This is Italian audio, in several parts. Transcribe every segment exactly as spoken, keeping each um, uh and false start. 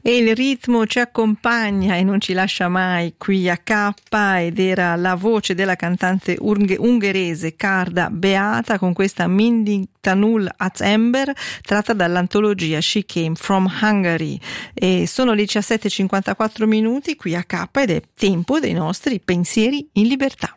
E il ritmo ci accompagna e non ci lascia mai qui a K, ed era la voce della cantante unghe- ungherese Karda Beata con questa Minding Tanul az Ember, tratta dall'antologia She Came from Hungary. E sono le diciassette e cinquantaquattro minuti qui a K ed è tempo dei nostri pensieri in libertà.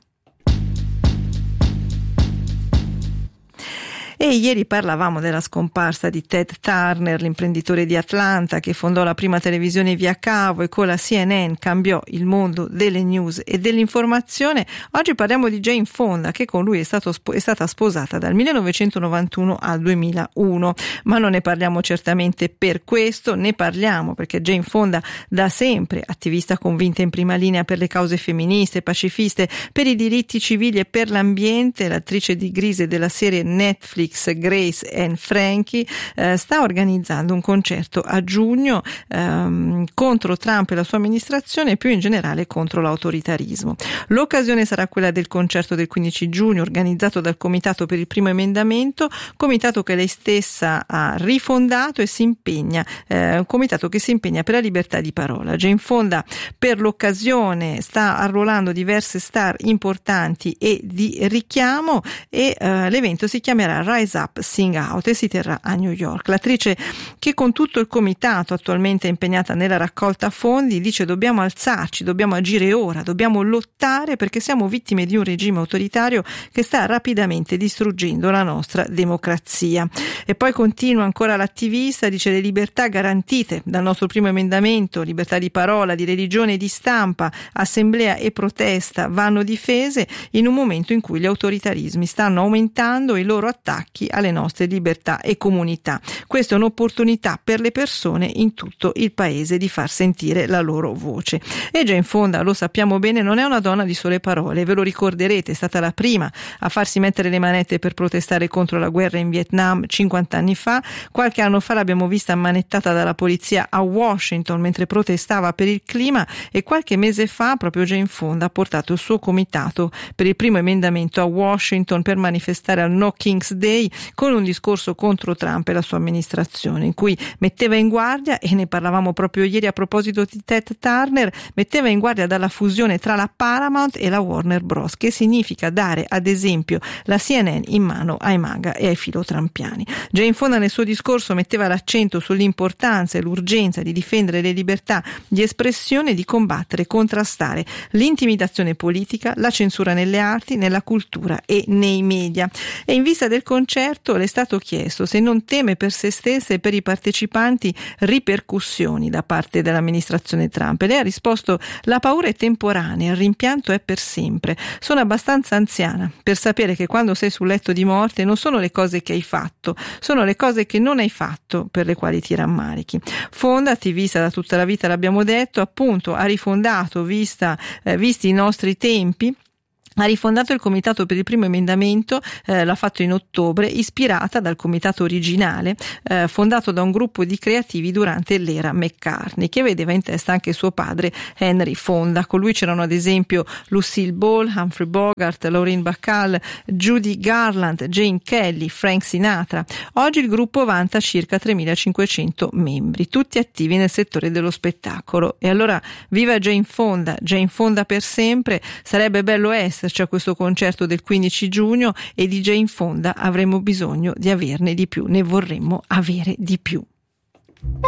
E ieri parlavamo della scomparsa di Ted Turner, l'imprenditore di Atlanta che fondò la prima televisione via cavo e con la C N N cambiò il mondo delle news e dell'informazione. Oggi parliamo di Jane Fonda, che con lui è, stato, è stata sposata dal millenovecentonovantuno al duemilauno, ma non ne parliamo certamente per questo, ne parliamo perché Jane Fonda, da sempre attivista convinta in prima linea per le cause femministe, pacifiste, per i diritti civili e per l'ambiente, l'attrice di Grise della serie Netflix Grace and Frankie eh, sta organizzando un concerto a giugno ehm, contro Trump e la sua amministrazione e più in generale contro l'autoritarismo. L'occasione sarà quella del concerto del quindici giugno organizzato dal Comitato per il Primo Emendamento, comitato che lei stessa ha rifondato e si impegna, eh, un comitato che si impegna per la libertà di parola. Jane Fonda per l'occasione sta arruolando diverse star importanti e di richiamo e eh, l'evento si chiamerà Rise Up, Sing Out e si terrà a New York. L'attrice, che con tutto il comitato attualmente è impegnata nella raccolta fondi, dice: dobbiamo alzarci, dobbiamo agire ora, dobbiamo lottare perché siamo vittime di un regime autoritario che sta rapidamente distruggendo la nostra democrazia. E poi continua ancora l'attivista, dice: le libertà garantite dal nostro primo emendamento, libertà di parola, di religione e di stampa, assemblea e protesta, vanno difese in un momento in cui gli autoritarismi stanno aumentando i loro attacchi alle nostre libertà e comunità. Questa è un'opportunità per le persone in tutto il paese di far sentire la loro voce. E Jane Fonda, lo sappiamo bene, non è una donna di sole parole, ve lo ricorderete, è stata la prima a farsi mettere le manette per protestare contro la guerra in Vietnam cinquanta anni fa. Qualche anno fa l'abbiamo vista ammanettata dalla polizia a Washington mentre protestava per il clima, e qualche mese fa proprio Jane Fonda ha portato il suo comitato per il primo emendamento a Washington per manifestare al No King's Day con un discorso contro Trump e la sua amministrazione, in cui metteva in guardia, e ne parlavamo proprio ieri a proposito di Ted Turner, metteva in guardia dalla fusione tra la Paramount e la Warner Bros, che significa dare ad esempio la C N N in mano ai MAGA e ai filotrampiani. Jane Fonda nel suo discorso metteva l'accento sull'importanza e l'urgenza di difendere le libertà di espressione e di combattere e contrastare l'intimidazione politica, la censura nelle arti, nella cultura e nei media. E in vista del concerto le è stato chiesto se non teme per se stessa e per i partecipanti ripercussioni da parte dell'amministrazione Trump, e lei ha risposto: la paura è temporanea, il rimpianto è per sempre. Sono abbastanza anziana per sapere che quando sei sul letto di morte non sono le cose che hai fatto, sono le cose che non hai fatto per le quali ti rammarichi. Fonda, attivista da tutta la vita, l'abbiamo detto, appunto ha rifondato, vista, eh, visti i nostri tempi, ha rifondato il comitato per il primo emendamento, eh, l'ha fatto in ottobre, ispirata dal comitato originale eh, fondato da un gruppo di creativi durante l'era McCartney, che vedeva in testa anche suo padre Henry Fonda. Con lui c'erano ad esempio Lucille Ball, Humphrey Bogart, Lauren Bacall, Judy Garland, Jane Kelly, Frank Sinatra. Oggi il gruppo vanta circa tremilacinquecento membri, tutti attivi nel settore dello spettacolo. E allora viva Jane Fonda, Jane Fonda per sempre. Sarebbe bello essere a questo concerto del quindici giugno, e di Jane Fonda avremmo bisogno di averne di più, ne vorremmo avere di più.